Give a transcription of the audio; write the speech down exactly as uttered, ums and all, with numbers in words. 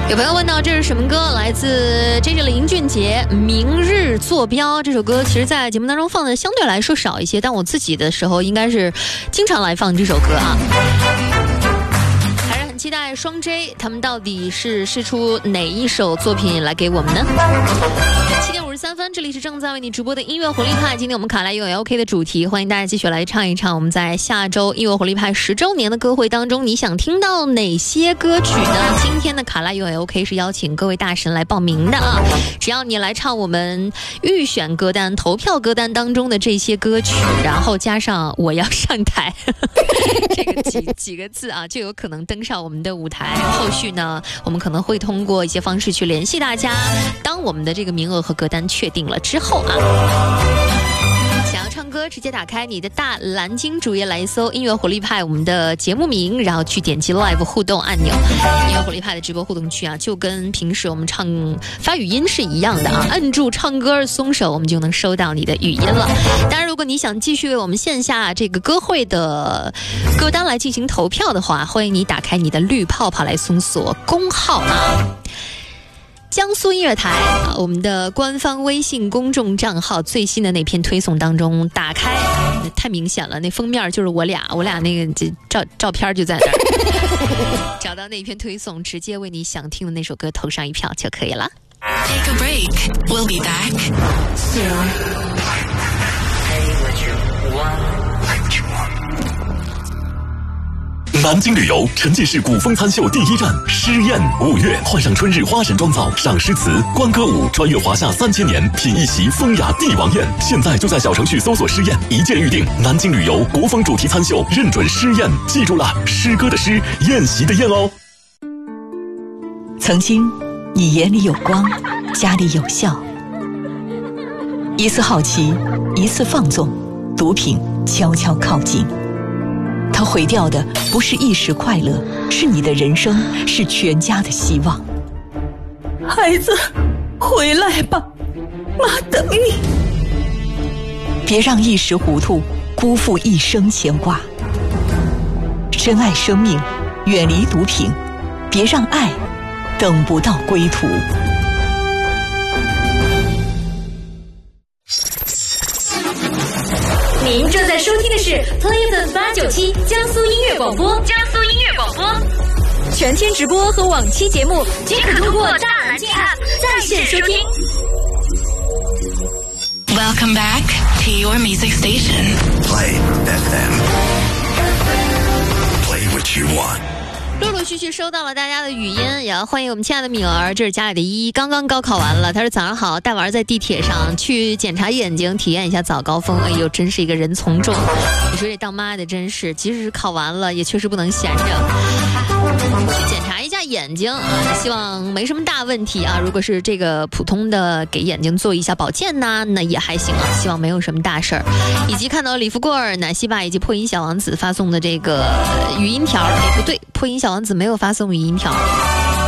有朋友问到这是什么歌，来自这是林俊杰《明日坐标》。这首歌其实在节目当中放的相对来说少一些，但我自己的时候应该是经常来放这首歌啊。还是很期待双 J 他们到底是试出哪一首作品来给我们呢？七点五十三分，这里是正在为你直播的音乐活力派。今天我们卡莱永 L K 的主题，欢迎大家继续来唱一唱我们在下周音乐活力派十周年的歌会当中，你想听到哪些歌曲呢？今天的卡莱永 L K 是邀请各位大神来报名的啊！只要你来唱我们预选歌单、投票歌单当中的这些歌曲，然后加上我要上台这个几几个字啊，就有可能登上我们的舞台。后续呢，我们可能会通过一些方式去联系大家。当我们的这个名额和歌单确定了之后啊，想要唱歌直接打开你的大蓝鲸主页来搜音乐活力派我们的节目名，然后去点击 live 互动按钮。音乐活力派的直播互动区啊，就跟平时我们唱发语音是一样的啊，摁住唱歌松手，我们就能收到你的语音了。当然如果你想继续为我们线下这个歌会的歌单来进行投票的话，欢迎你打开你的绿泡泡来搜索公号啊，江苏音乐台啊，我们的官方微信公众账号最新的那篇推送当中，打开太明显了，那封面就是我俩，我俩那个照照片就在那儿，找到那篇推送，直接为你想听的那首歌投上一票就可以了。 Take a break. We'll be back soon. Hey, what you want? 南京旅游沉浸式古风餐秀第一站诗宴，五月换上春日花神妆造，赏诗词、观歌舞，穿越华夏三千年，品一席风雅帝王宴。现在就在小程序搜索诗宴，一键预定。南京旅游国风主题餐秀，认准诗宴，记住了，诗歌的诗，宴席的宴哦。 曾经，你眼里有光，家里有笑。一次好奇，一次放纵，毒品悄悄靠近。它毁掉的不是一时快乐，是你的人生，是全家的希望。 孩子，回来吧，妈等你。 别让一时糊涂辜负一生牵挂。珍爱生命，远离毒品，别让爱等不到归途。 您正在收听的是 Play F M 八九七江苏音乐广播，江苏音乐广播，全天直播和往期节目均可通过大蓝鲸 App 在线收听。 Welcome back to your music station. Play F M. Play what you want. 陆陆续续收到了大家的语音，也要欢迎我们亲爱的敏儿，这是家里的依依，刚刚高考完了，她说早上好，带娃在地铁上去检查眼睛，体验一下早高峰，哎呦，真是一个人从众。你说这当妈的真是，即使是考完了，也确实不能闲着。去检查一下眼睛啊，希望没什么大问题啊。如果是这个普通的给眼睛做一下保健呐，那也还行啊。希望没有什么大事儿。以及看到李富贵、奶昔爸以及破音小王子发送的这个语音条，哎，不对，破音小王子没有发送语音条。